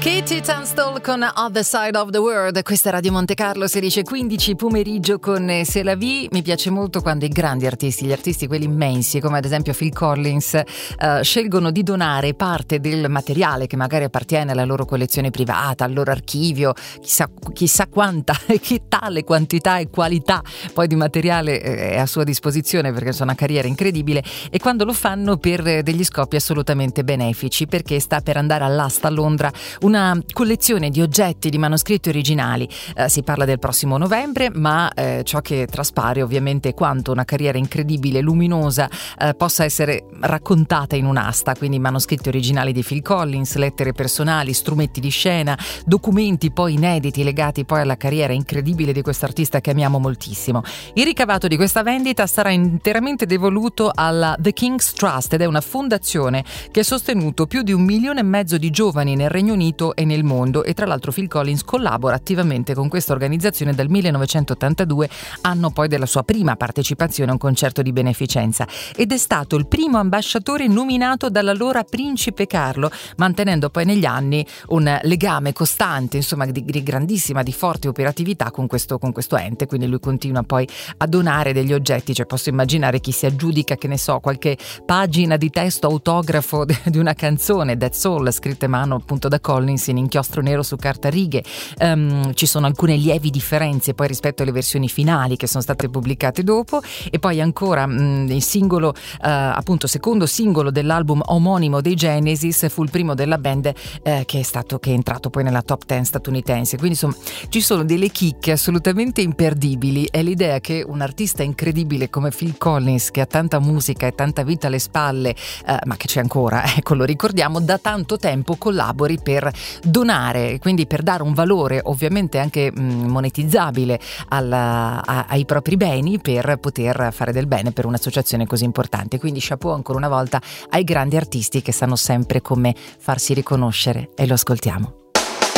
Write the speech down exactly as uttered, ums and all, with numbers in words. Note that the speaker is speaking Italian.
Katie Tunstall con Other Side of the World. Questa è Radio Monte Carlo, sedici e quindici, pomeriggio con C'est la vie. Mi piace molto quando i grandi artisti, gli artisti quelli immensi come ad esempio Phil Collins, uh, scelgono di donare parte del materiale che magari appartiene alla loro collezione privata, al loro archivio, chissà, chissà quanta e che tale quantità e qualità poi di materiale è a sua disposizione, perché sono una carriera incredibile, e quando lo fanno per degli scopi assolutamente benefici, perché sta per andare all'asta a Londra una collezione di oggetti, di manoscritti originali. Eh, si parla del prossimo novembre, ma eh, ciò che traspare ovviamente è quanto una carriera incredibile, luminosa, eh, possa essere raccontata in un'asta, quindi manoscritti originali di Phil Collins, lettere personali, strumenti di scena, documenti poi inediti legati poi alla carriera incredibile di questo artista che amiamo moltissimo. Il ricavato di questa vendita sarà interamente devoluto alla The King's Trust, ed è una fondazione che ha sostenuto più di un milione e mezzo di giovani nel Regno Unito e nel mondo, e tra l'altro Phil Collins collabora attivamente con questa organizzazione dal millenovecentottantadue, anno poi della sua prima partecipazione a un concerto di beneficenza, ed è stato il primo ambasciatore nominato dall'allora principe Carlo, mantenendo poi negli anni un legame costante, insomma di, di grandissima, di forte operatività con questo, con questo ente. Quindi lui continua poi a donare degli oggetti, cioè posso immaginare chi si aggiudica, che ne so, qualche pagina di testo autografo di una canzone, That's All, scritta a mano appunto da Collins in inchiostro nero su carta righe. Um, ci sono alcune lievi differenze poi rispetto alle versioni finali che sono state pubblicate dopo, e poi ancora um, il singolo, uh, appunto secondo singolo dell'album omonimo dei Genesis, fu il primo della band uh, che è stato che è entrato poi nella top dieci statunitense. Quindi insomma ci sono delle chicche assolutamente imperdibili, e l'idea che un artista incredibile come Phil Collins, che ha tanta musica e tanta vita alle spalle, uh, ma che c'è ancora, ecco, lo ricordiamo, da tanto tempo collabori per donare, quindi per dare un valore ovviamente anche mh, monetizzabile alla, a, ai propri beni, per poter fare del bene per un'associazione così importante. Quindi chapeau ancora una volta ai grandi artisti che sanno sempre come farsi riconoscere, e lo ascoltiamo.